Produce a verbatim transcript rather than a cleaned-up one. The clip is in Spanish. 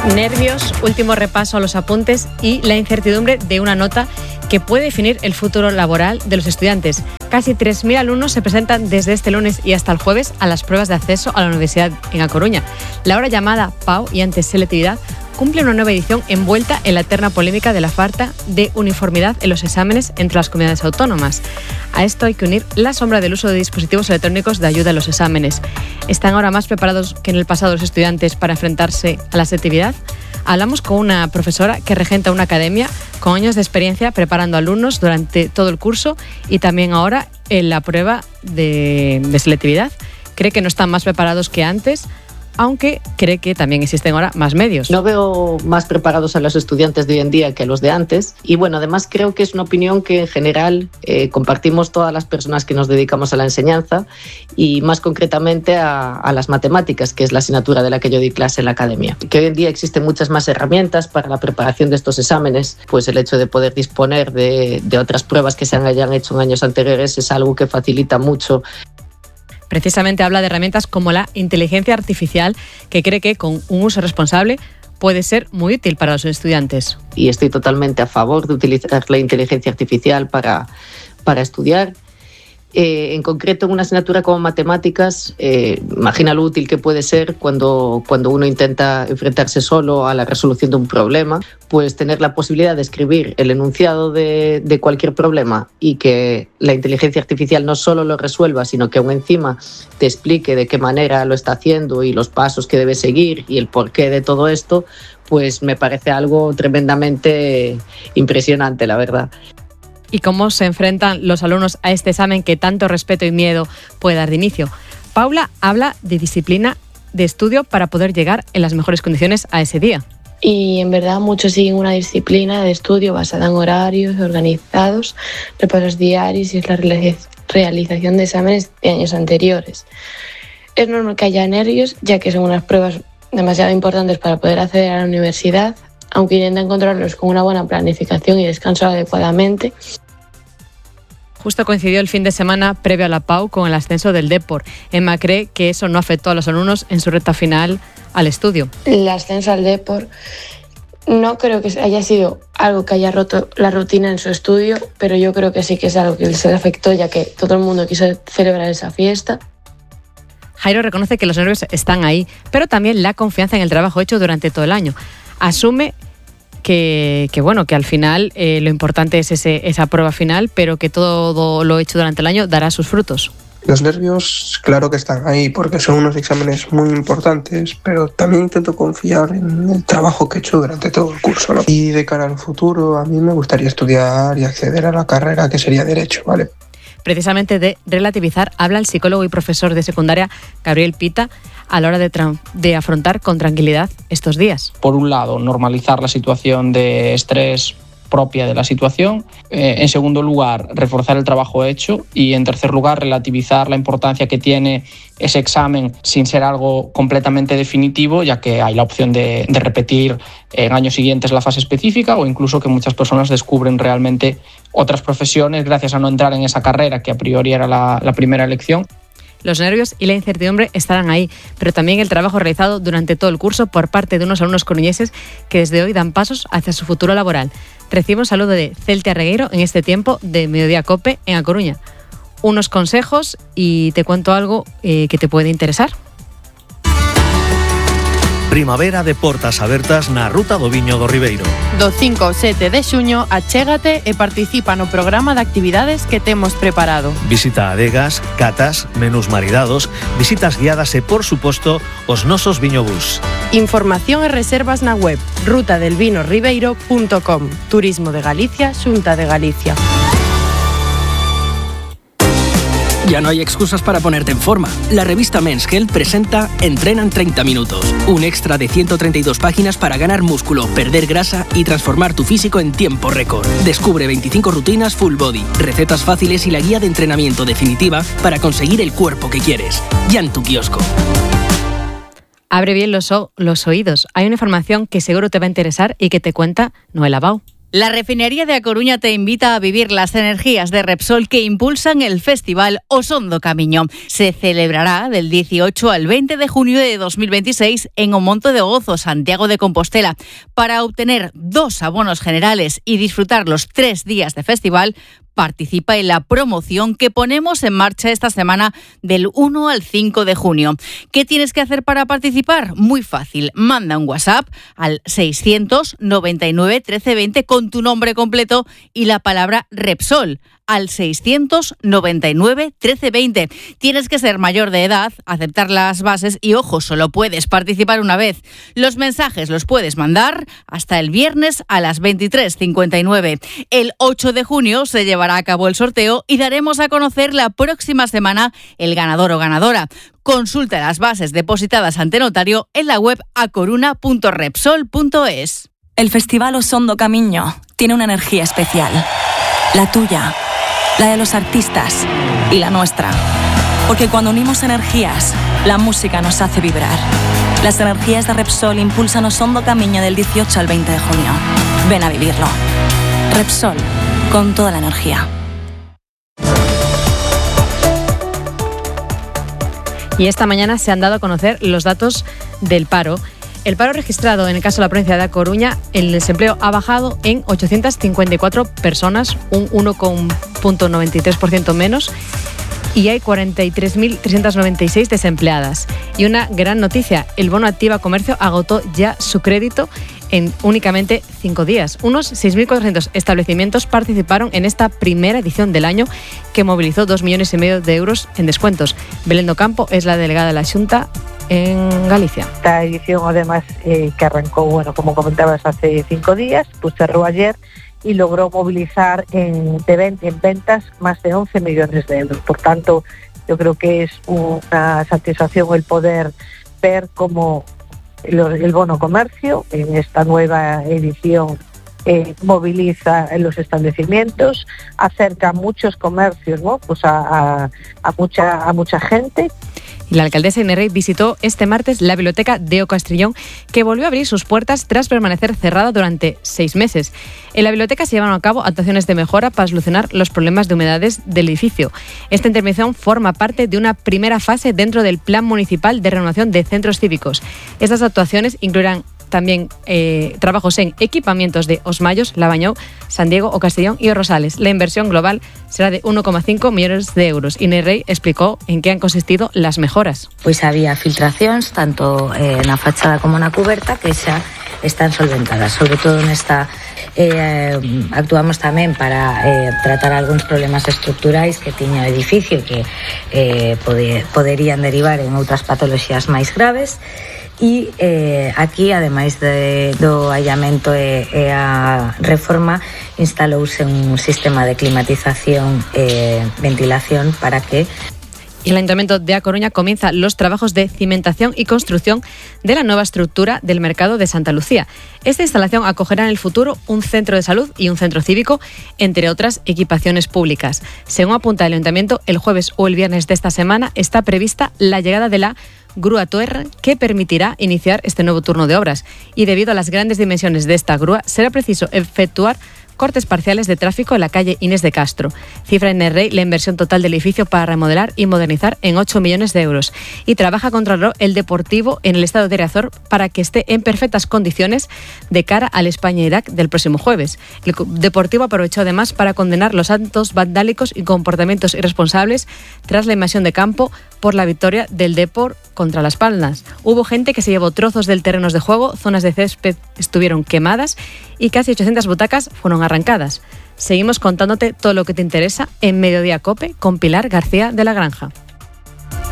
Nervios, último repaso a los apuntes y la incertidumbre de una nota que puede definir el futuro laboral de los estudiantes. Casi tres mil alumnos se presentan desde este lunes y hasta el jueves a las pruebas de acceso a la Universidad en A Coruña. La ahora llamada P A U y antes selectividad cumple una nueva edición envuelta en la eterna polémica de la falta de uniformidad en los exámenes entre las comunidades autónomas. A esto hay que unir la sombra del uso de dispositivos electrónicos de ayuda a los exámenes. ¿Están ahora más preparados que en el pasado los estudiantes para enfrentarse a la selectividad? Hablamos con una profesora que regenta una academia con años de experiencia preparando alumnos durante todo el curso y también ahora en la prueba de, de selectividad. Cree que no están más preparados que antes, aunque cree que también existen ahora más medios. No veo más preparados a los estudiantes de hoy en día que a los de antes y bueno, además creo que es una opinión que en general eh, compartimos todas las personas que nos dedicamos a la enseñanza y más concretamente a, a las matemáticas, que es la asignatura de la que yo di clase en la academia. Que hoy en día existen muchas más herramientas para la preparación de estos exámenes, pues el hecho de poder disponer de, de otras pruebas que se hayan hecho en años anteriores es algo que facilita mucho. Precisamente habla de herramientas como la inteligencia artificial, que cree que con un uso responsable puede ser muy útil para los estudiantes. Y estoy totalmente a favor de utilizar la inteligencia artificial para, para estudiar. Eh, en concreto, en una asignatura como matemáticas, eh, imagina lo útil que puede ser cuando, cuando uno intenta enfrentarse solo a la resolución de un problema, pues tener la posibilidad de escribir el enunciado de, de cualquier problema y que la inteligencia artificial no solo lo resuelva, sino que aún encima te explique de qué manera lo está haciendo y los pasos que debe seguir y el porqué de todo esto, pues me parece algo tremendamente impresionante, la verdad. ¿Y cómo se enfrentan los alumnos a este examen que tanto respeto y miedo puede dar de inicio? Paula habla de disciplina de estudio para poder llegar en las mejores condiciones a ese día. Y en verdad muchos siguen una disciplina de estudio basada en horarios organizados, repasos diarios y es la realización de exámenes de años anteriores. Es normal que haya nervios, ya que son unas pruebas demasiado importantes para poder acceder a la universidad, aunque intentan controlarlos con una buena planificación y descanso adecuadamente. Justo coincidió el fin de semana previo a la P A U con el ascenso del Depor. Emma cree que eso no afectó a los alumnos en su recta final al estudio. El ascenso al Depor no creo que haya sido algo que haya roto la rutina en su estudio, pero yo creo que sí que es algo que les afectó, ya que todo el mundo quiso celebrar esa fiesta. Jairo reconoce que los nervios están ahí, pero también la confianza en el trabajo hecho durante todo el año. Asume que, que bueno, que al final eh, lo importante es ese, esa prueba final, pero que todo lo hecho durante el año dará sus frutos. Los nervios, claro que están ahí, porque son unos exámenes muy importantes, pero también intento confiar en el trabajo que he hecho durante todo el curso, ¿no? Y de cara al futuro, a mí me gustaría estudiar y acceder a la carrera que sería Derecho, ¿vale? Precisamente de relativizar habla el psicólogo y profesor de secundaria Gabriel Pita a la hora de, tra- de afrontar con tranquilidad estos días. Por un lado, normalizar la situación de estrés propia de la situación. Eh, en segundo lugar, reforzar el trabajo hecho. Y en tercer lugar, relativizar la importancia que tiene ese examen sin ser algo completamente definitivo, ya que hay la opción de, de repetir en años siguientes la fase específica o incluso que muchas personas descubren realmente otras profesiones gracias a no entrar en esa carrera que a priori era la, la primera elección. Los nervios y la incertidumbre estarán ahí, pero también el trabajo realizado durante todo el curso por parte de unos alumnos coruñeses que desde hoy dan pasos hacia su futuro laboral. Recibo un saludo de Celtia Regueiro en este tiempo de Mediodía Cope en A Coruña. Unos consejos y te cuento algo eh, que te puede interesar. Primavera de portas abertas na Ruta do Viño do Ribeiro. Do cinco ao sete de xuño, achégate e participa no programa de actividades que temos preparado. Visita adegas, catas, menús maridados, visitas guiadas e, por suposto, os nosos viñobús. Información e reservas na web ruta del vino ribeiro punto com. Turismo de Galicia, Xunta de Galicia. Ya no hay excusas para ponerte en forma. La revista Men's Health presenta Entrena en treinta minutos. Un extra de ciento treinta y dos páginas para ganar músculo, perder grasa y transformar tu físico en tiempo récord. Descubre veinticinco rutinas full body, recetas fáciles y la guía de entrenamiento definitiva para conseguir el cuerpo que quieres. Ya en tu kiosco. Abre bien los, o- los oídos. Hay una información que seguro te va a interesar y que te cuenta Noel Abau. La refinería de A Coruña te invita a vivir las energías de Repsol que impulsan el festival O Son do Camiño. Se celebrará del dieciocho al veinte de junio de dos mil veintiséis en O Monte de Gozo, Santiago de Compostela. Para obtener dos abonos generales y disfrutar los tres días de festival, participa en la promoción que ponemos en marcha esta semana del uno al cinco de junio. ¿Qué tienes que hacer para participar? Muy fácil. Manda un WhatsApp al seiscientos noventa y nueve trece veinte con tu nombre completo y la palabra Repsol al seiscientos noventa y nueve trece veinte. Tienes que ser mayor de edad, aceptar las bases y, ojo, solo puedes participar una vez. Los mensajes los puedes mandar hasta el viernes a las veintitrés cincuenta y nueve. El ocho de junio se llevará a cabo el sorteo y daremos a conocer la próxima semana el ganador o ganadora. Consulta las bases depositadas ante notario en la web acoruna punto repsol punto es. El Festival O Son do Camiño tiene una energía especial. La tuya, la de los artistas y la nuestra. Porque cuando unimos energías, la música nos hace vibrar. Las energías de Repsol impulsan O Son do Camiño del dieciocho al veinte de junio. Ven a vivirlo. Repsol, con toda la energía. Y esta mañana se han dado a conocer los datos del paro. El paro registrado en el caso de la provincia de A Coruña, el desempleo ha bajado en ochocientas cincuenta y cuatro personas, un uno coma noventa y tres por ciento menos, y hay cuarenta y tres mil trescientas noventa y seis desempleadas. Y una gran noticia, el bono Activa Comercio agotó ya su crédito en únicamente cinco días. Unos seis mil cuatrocientos establecimientos participaron en esta primera edición del año que movilizó dos millones y medio de euros en descuentos. Belén do Campo es la delegada de la Xunta en Galicia. Esta edición, además, eh, que arrancó, bueno, como comentabas, hace cinco días, pues cerró ayer y logró movilizar en, de, en ventas más de once millones de euros. Por tanto, yo creo que es una satisfacción el poder ver cómo el, el bono comercio en esta nueva edición eh, moviliza en los establecimientos, acerca a muchos comercios, ¿no? Pues a, a, a mucha a mucha gente. La alcaldesa Inés Rey visitó este martes la biblioteca Deo Castrillón, que volvió a abrir sus puertas tras permanecer cerrada durante seis meses. En la biblioteca se llevaron a cabo actuaciones de mejora para solucionar los problemas de humedades del edificio. Esta intervención forma parte de una primera fase dentro del Plan Municipal de Renovación de Centros Cívicos. Estas actuaciones incluirán también eh, trabajos en equipamientos de Osmayos, Labañou, San Diego o Castellón y Rosales. La inversión global será de uno coma cinco millones de euros. Inés Rey explicó en qué han consistido las mejoras. Pois había filtracións tanto eh, na fachada como na cuberta que xa están solventadas, sobre todo nesta eh, actuamos tamén para eh, tratar algúns problemas estructurais que tiña o edificio que eh, pode, poderían derivar en outras patoloxías máis graves. E eh, aquí, ademais de, do allamento e, e a reforma, instalouse un sistema de climatización e ventilación para que... Y el Ayuntamiento de A Coruña comienza los trabajos de cimentación y construcción de la nueva estructura del mercado de Santa Lucía. Esta instalación acogerá en el futuro un centro de salud y un centro cívico, entre otras equipaciones públicas. Según apunta el Ayuntamiento, el jueves o el viernes de esta semana está prevista la llegada de la grúa Toer, que permitirá iniciar este nuevo turno de obras. Y debido a las grandes dimensiones de esta grúa, será preciso efectuar cortes parciales de tráfico en la calle Inés de Castro. Cifra Inés Rey la inversión total del edificio para remodelar y modernizar en ocho millones de euros. Y trabaja contra el Deportivo en el estado de Riazor para que esté en perfectas condiciones de cara al España-Irak del próximo jueves. El Deportivo aprovechó además para condenar los actos vandálicos y comportamientos irresponsables tras la invasión de campo por la victoria del Depor contra Las Palmas. Hubo gente que se llevó trozos del terrenos de juego, zonas de césped estuvieron quemadas y casi ochocientas butacas fueron arrancadas. Seguimos contándote todo lo que te interesa en Mediodía Cope con Pilar García de la Granja.